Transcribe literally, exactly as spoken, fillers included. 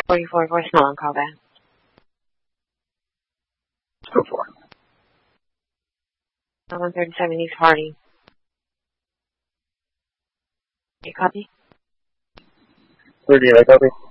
forty-four voicemail and call back. Go for it. one thirty-seven East Hardy. You copy? thirty-eight, I copy.